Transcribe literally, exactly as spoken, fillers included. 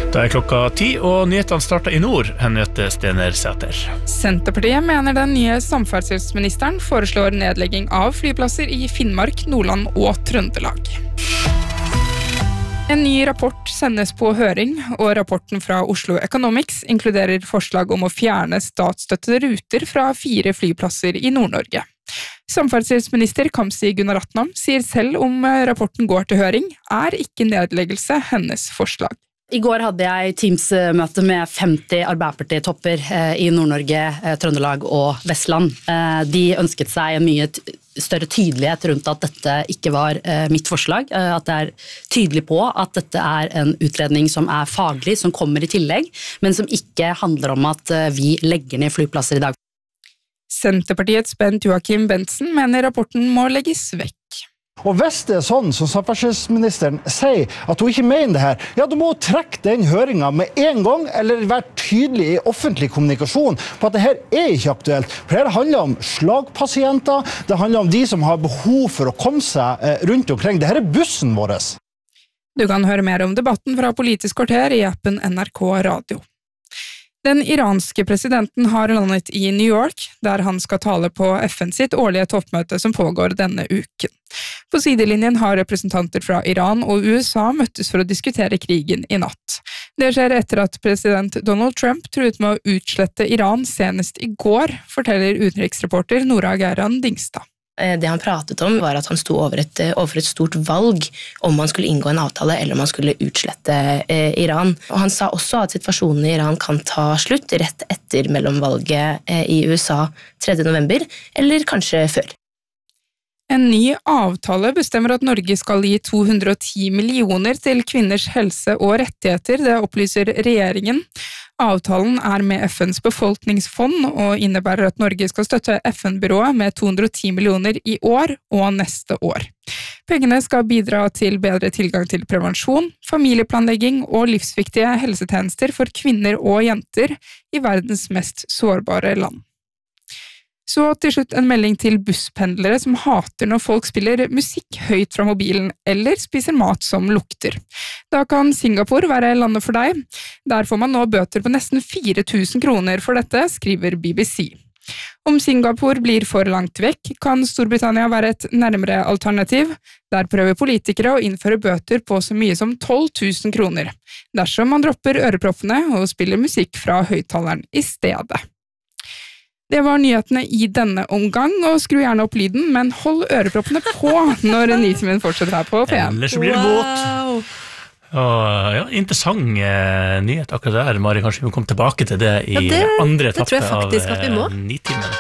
Da er klokka ti, og nyhetene starter i nord, Henriette Stener Sæter. Senterpartiet mener den nye samferdselsministeren foreslår nedlegging av flyplasser i Finnmark, Nordland og Trøndelag. En ny rapport sendes på høring, og rapporten fra Oslo Economics inkluderer forslag om å fjerne statsstøttede ruter fra fire flyplasser i Nord-Norge. Samferdselsminister Kamzy Gunaratnam sier selv om rapporten går til høring, er ikke nedleggelse hennes forslag. I går hadde jeg Teams-møte med femti Arbeiderparti-topper i Nord-Norge, Trøndelag og Vestland. De ønsket seg en mye større tydelighet rundt at dette ikke var mitt forslag, at det er tydelig på at dette er en utredning som er faglig, som kommer i tillegg, men som ikke handler om at vi legger ned flyplasser i dag. Senterpartiets Bent Joachim Bentzen mener rapporten må legges vekk. Og hvis det er sånn som samferdselsministeren sier at hun ikke mener det her, ja, da må hun trekke den høringen med en gang, eller være tydelig i offentlig kommunikasjon på at det her er ikke aktuelt. For her handler om slagpasienter, det handler om de som har behov for å komme seg rundt omkring. Det her er bussen vår. Du kan høre mer om debatten fra Politisk kvarter i appen N R K Radio. Den iranske presidenten har landet i New York, der han skal tale på F N sitt årlige toppmøte som pågår denne uken. På sidelinjen har representanter fra Iran og U S A møttes for å diskutere krigen i natt. Det skjer etter at president Donald Trump truet med å utslette Iran senest i går, forteller utenriksreporter Nora Geiran Dingstad. Det han pratet om var at han sto over et, overfor et stort valg om han skulle inngå en avtale eller om han skulle utslette eh, Iran. Og han sa også at situasjonen i Iran kan ta slutt rett etter mellomvalget eh, i U S A tredje november, eller kanskje før. En ny avtale bestemmer at Norge skal gi to hundre og ti millioner til kvinners helse og rettigheter, det opplyser regjeringen. Avtalen er med F N's befolkningsfond og innebærer at Norge skal støtte F N-byrået med to hundre og ti millioner i år og neste år. Pengene skal bidra til bedre tilgang til prevensjon, familieplanlegging og livsviktige helsetjenester for kvinner og jenter i verdens mest sårbare land. Så til slutt en melding til busspendlere som hater når folk spiller musikk høyt fra mobilen eller spiser mat som lukter. Da kan Singapore være landet for deg. Der får man nå bøter på nesten fire tusen kroner for dette, skriver B B C. Om Singapore blir for langt vekk, kan Storbritannia være et nærmere alternativ. Der prøver politikere å innføre bøter på så mye som tolv tusen kroner, dersom man dropper øreproppene og spiller musikk fra høyttaleren i stedet. Det var nyhetene i denne omgang, og skru gjerne opp lyden, men hold øreproppene på når Nytimen fortsetter her på P M. Ellers blir det båt. Og, ja, interessant eh, nyhet akkurat der, Mari. Kanskje vi må komme tilbake til det i ja, det, andre etappe av eh, Nytimen.